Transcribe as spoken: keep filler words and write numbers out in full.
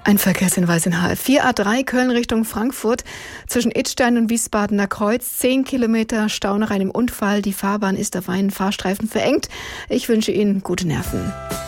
Ein Verkehrshinweis in H F vier A drei Köln Richtung Frankfurt. Zwischen Idstein und Wiesbadener Kreuz. Zehn Kilometer Stau nach einem Unfall. Die Fahrbahn ist auf einen Fahrstreifen verengt. Ich wünsche Ihnen gute Nerven.